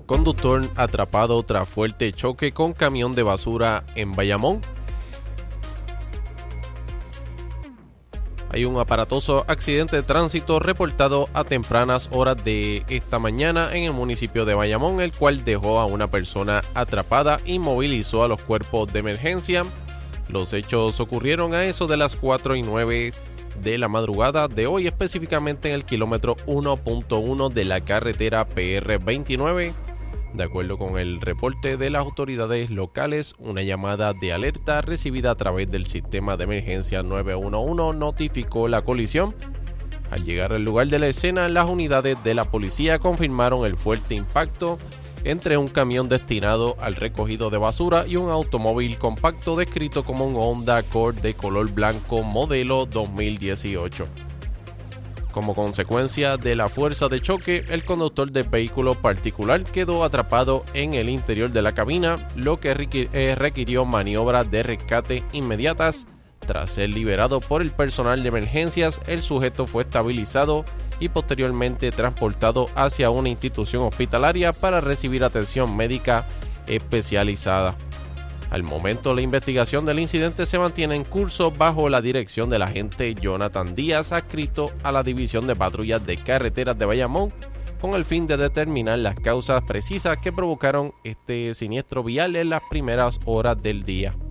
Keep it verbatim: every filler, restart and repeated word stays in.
Conductor atrapado tras fuerte choque con camión de basura en Bayamón. Hay un aparatoso accidente de tránsito reportado a tempranas horas de esta mañana en el municipio de Bayamón, el cual dejó a una persona atrapada y movilizó a los cuerpos de emergencia. Los hechos ocurrieron a eso de las cuatro y nueve de la madrugada de hoy, específicamente en el kilómetro uno punto uno de la carretera P R veintinueve. De acuerdo con el reporte de las autoridades locales, una llamada de alerta recibida a través del sistema de emergencia nueve uno uno notificó la colisión. Al llegar al lugar de la escena, las unidades de la policía confirmaron el fuerte impacto entre un camión destinado al recogido de basura y un automóvil compacto descrito como un Honda Accord de color blanco modelo dos mil dieciocho. Como consecuencia de la fuerza de choque, el conductor del vehículo particular quedó atrapado en el interior de la cabina, lo que requirió maniobras de rescate inmediatas. Tras ser liberado por el personal de emergencias, el sujeto fue estabilizado y posteriormente transportado hacia una institución hospitalaria para recibir atención médica especializada. Al momento, la investigación del incidente se mantiene en curso bajo la dirección del agente Jonathan Díaz, adscrito a la División de Patrullas de Carreteras de Bayamón, con el fin de determinar las causas precisas que provocaron este siniestro vial en las primeras horas del día.